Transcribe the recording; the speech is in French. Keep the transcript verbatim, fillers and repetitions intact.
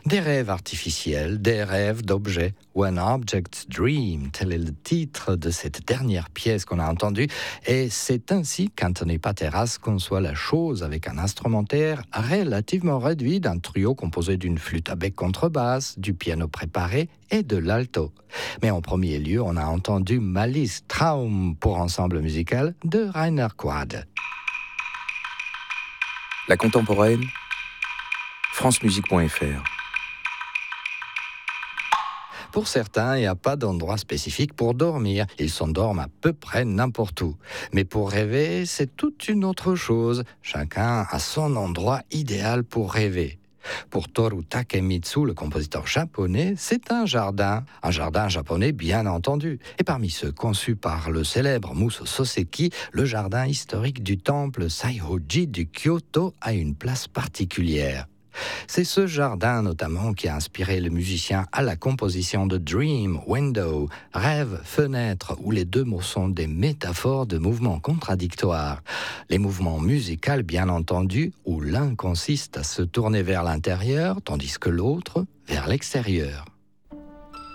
Des rêves artificiels, des rêves d'objets. One Object's Dream, tel est le titre de cette dernière pièce qu'on a entendue. Et c'est ainsi qu'Anthony Pateras conçoit la chose avec un instrumentaire relativement réduit d'un trio composé d'une flûte à bec contrebasse, du piano préparé et de l'alto. Mais en premier lieu, on a entendu Malice Traum pour ensemble musical de Rainer Quad. La contemporaine, francemusique point f r. Pour certains, il n'y a pas d'endroit spécifique pour dormir. Ils s'endorment à peu près n'importe où. Mais pour rêver, c'est toute une autre chose. Chacun a son endroit idéal pour rêver. Pour Toru Takemitsu, le compositeur japonais, c'est un jardin. Un jardin japonais, bien entendu. Et parmi ceux conçus par le célèbre Muso Soseki, le jardin historique du temple Saihoji de Kyoto a une place particulière. C'est ce jardin notamment qui a inspiré le musicien à la composition de Dream, Window, rêve, fenêtre, où les deux mots sont des métaphores de mouvements contradictoires. Les mouvements musicaux, bien entendu, où l'un consiste à se tourner vers l'intérieur, tandis que l'autre vers l'extérieur.